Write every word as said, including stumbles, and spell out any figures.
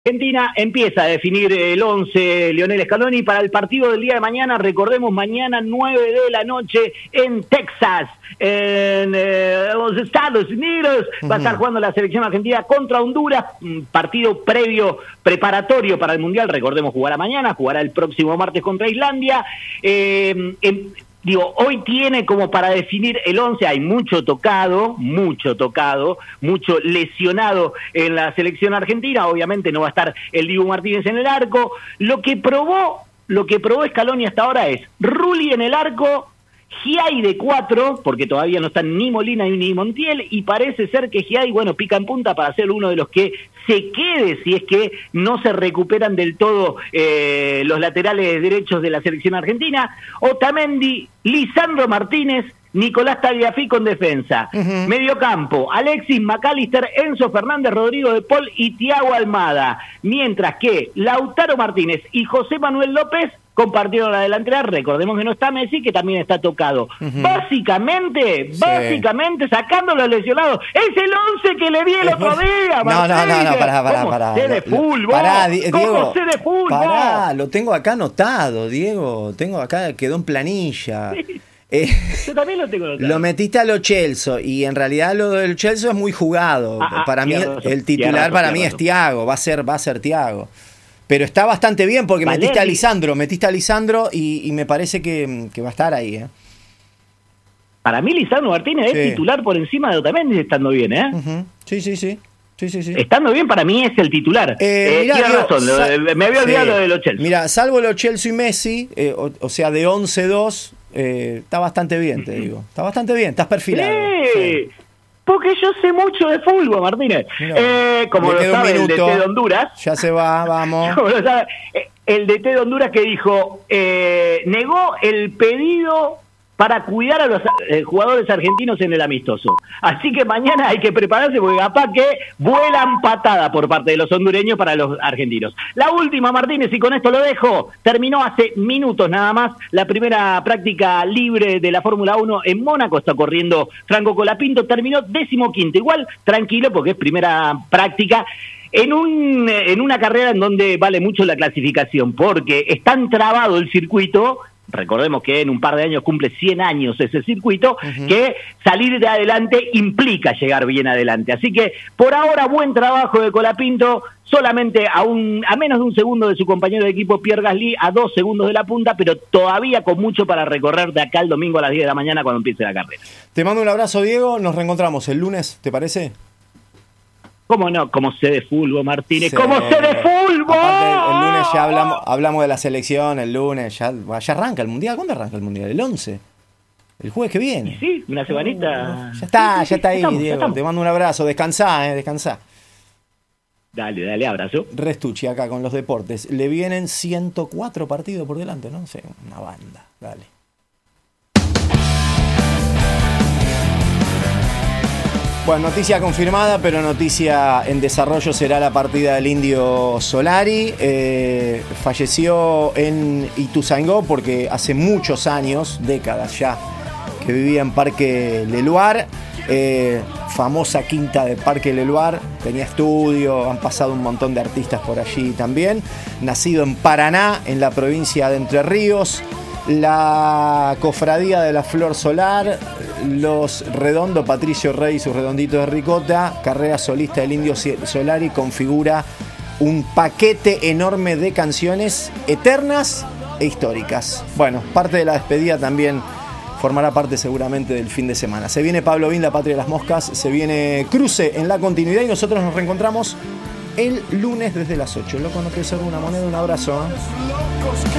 Argentina empieza a definir el once Lionel Scaloni para el partido del día de mañana. Recordemos, mañana nueve de la noche en Texas, en eh, los Estados Unidos. Va a estar jugando la selección argentina contra Honduras, un partido previo, preparatorio para el Mundial. Recordemos, jugará mañana, jugará el próximo martes contra Islandia. Eh, en, Digo, hoy tiene como para definir el once, hay mucho tocado, mucho tocado, mucho lesionado en la selección argentina. Obviamente no va a estar el Dibu Martínez en el arco. Lo que probó, lo que probó Scaloni hasta ahora es Rulli en el arco, Giai de cuatro, porque todavía no están ni Molina ni Montiel, y parece ser que Giai, bueno, pica en punta para ser uno de los que se quede si es que no se recuperan del todo eh, los laterales derechos de la selección argentina. Otamendi, Lisandro Martínez, Nicolás Tagliafico en defensa. Uh-huh. Mediocampo, Alexis McAllister, Enzo Fernández, Rodrigo de Paul y Thiago Almada. Mientras que Lautaro Martínez y José Manuel López compartieron la delantera. Recordemos que no está Messi, que también está tocado. Uh-huh. Básicamente, sí. básicamente, sacando los lesionados. Es el once que le vi el otro día, No, no, no, no, pará, pará, pará. Sé de fútbol, pará, Diego, ¿Cómo sé de fútbol? Pará, lo tengo acá anotado, Diego. Tengo acá, quedó en planilla. Sí. Eh, Yo también lo tengo anotado. Lo metiste a lo Chelsea y en realidad lo del Chelsea es muy jugado. Ah, para ah, mí razón, el titular razón, para mí razón. es Thiago, va a ser va a ser Thiago. Pero está bastante bien porque Valeri. metiste a Lisandro, metiste a Lisandro y, y me parece que, que va a estar ahí, ¿eh? Para mí Lisandro Martínez sí. es titular por encima de Otamendi estando bien, ¿eh? Uh-huh. Sí, sí, sí. Sí, sí, sí. Estando bien, para mí es el titular. Eh, eh, mirá, Tienes Diego, razón, sa- lo, me había olvidado sí. lo de los Chelsea. Mira, salvo los Chelsea y Messi, eh, o, o sea, de once dos, eh, está bastante bien, te digo. Está bastante bien, estás perfilado. Sí, Sí. porque yo sé mucho de fútbol, Martínez. No. Eh, como Le lo queda un sabe el minuto. D T de Honduras. Ya se va, vamos. Como lo sabe, eh, el D T de Honduras que dijo, eh, negó el pedido para cuidar a los eh, jugadores argentinos en el amistoso. Así que mañana hay que prepararse porque capaz que vuelan patada por parte de los hondureños para los argentinos. La última, Martínez, y con esto lo dejo, terminó hace minutos nada más la primera práctica libre de la Fórmula uno en Mónaco. Está corriendo Franco Colapinto, terminó decimoquinto. Igual, tranquilo, porque es primera práctica. En, un, en una carrera en donde vale mucho la clasificación, porque es tan trabado el circuito. Recordemos que en un par de años cumple cien años ese circuito, uh-huh. que salir de adelante implica llegar bien adelante. Así que, por ahora, buen trabajo de Colapinto, solamente a, un, a menos de un segundo de su compañero de equipo Pierre Gasly, a dos segundos de la punta, pero todavía con mucho para recorrer de acá el domingo a las diez de la mañana cuando empiece la carrera. Te mando un abrazo, Diego, nos reencontramos el lunes, ¿te parece? ¿Cómo no? Como sé de fútbol, Martínez. Sí. ¿Cómo sé de fútbol? Aparte, el lunes ya hablamos, hablamos de la selección, el lunes ya, ya arranca el Mundial. ¿Cuándo arranca el Mundial? El once. El jueves que viene. Sí, una semanita. Ya está, sí, sí, ya está ahí, estamos, Diego. Te mando un abrazo. Descansá, eh, descansá. Dale, dale, abrazo. Restucci acá con los deportes. Le vienen ciento cuatro partidos por delante, ¿no? Sí, una banda. Dale. Bueno, noticia confirmada, pero noticia en desarrollo será la partida del Indio Solari. Eh, falleció en Ituzaingó porque hace muchos años, décadas ya, que vivía en Parque Leluar. Eh, famosa quinta de Parque Leluar, tenía estudio, han pasado un montón de artistas por allí también. Nacido en Paraná, en la provincia de Entre Ríos. La Cofradía de la Flor Solar, Los Redondos, Patricio Rey y sus redonditos de ricota, carrera solista del Indio Solari, configura un paquete enorme de canciones eternas e históricas. Bueno, parte de la despedida también formará parte seguramente del fin de semana. Se viene Pablo Bin, La Patria de las Moscas, se viene Cruce en la continuidad y nosotros nos reencontramos el lunes desde las ocho. Loco, no te sobra una moneda, un abrazo, ¿eh?